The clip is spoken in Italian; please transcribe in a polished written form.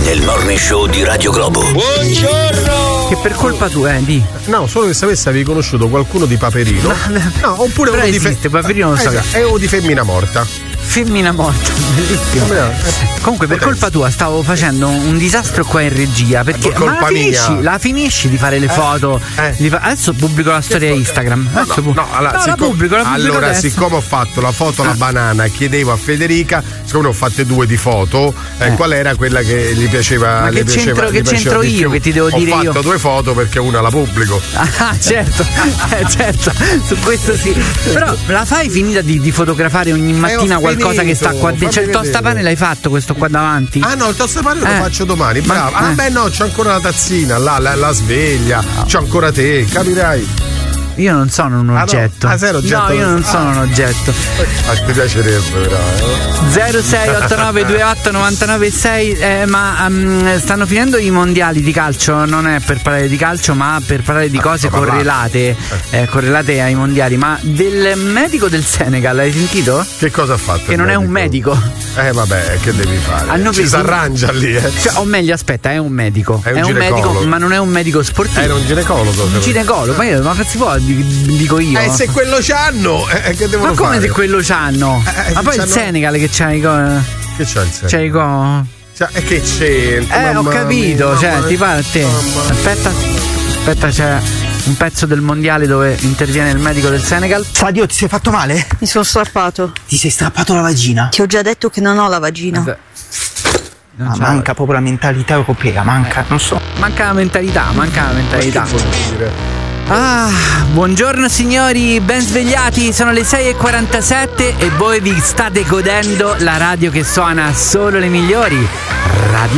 nel Morning Show di Radio Globo. Buongiorno! Che per colpa tua, di. No, solo che sapessi avevi conosciuto qualcuno di Paperino. No, oppure però uno esiste, Paperino non so. È uno di Femmina Morta. Femmina morta, bellissimo. Comunque per colpa tua stavo facendo un disastro qua in regia, perché la finisci di fare le foto. Adesso pubblico la storia Instagram. La pubblico adesso. Siccome ho fatto la foto alla banana, chiedevo a Federica, siccome ho fatte 2 di foto, qual era quella che gli piaceva. Ma che c'entro io che ti devo dire io? Ho fatto 2 foto perché una la pubblico. Ah, certo, certo, su questo sì. Però la fai finita di fotografare ogni mattina qualcosa che sta qua dentro? Cioè il tostapane l'hai fatto questo qua davanti? Ah no, il tostapane lo faccio domani, bravo. No, c'ho ancora la tazzina, la sveglia, c'ho ancora te, capirai. Io non sono un oggetto. Sei un oggetto? No, io non sono un oggetto. Ti piacerebbe però. 0689289996 ma stanno finendo i mondiali di calcio, non è per parlare di calcio ma per parlare di cose correlate ai mondiali. Ma del medico del Senegal hai sentito? Che cosa ha fatto? Che non è un medico. Vabbè, che devi fare? Ci si arrangia lì. Cioè, o meglio, aspetta, è un medico. È un medico, ma non è un medico sportivo. Era un ginecologo. Un ginecologo, ma si può, dico io. Se quello c'hanno, che devono fare? Ma come se quello c'hanno? Ma poi il Senegal che c'ha i Che c'ha il Senegal? C'ha i E che c'entra? Ho capito, ti pare a te. Aspetta, c'è un pezzo del mondiale dove interviene il medico del Senegal. Sadio, ti sei fatto male? Mi sono strappato. Ti sei strappato la vagina? Ti ho già detto che non ho la vagina. Manca proprio la mentalità europea, manca la mentalità. Buongiorno signori, ben svegliati, sono le 6:47 e voi vi state godendo la radio che suona solo le migliori. Radio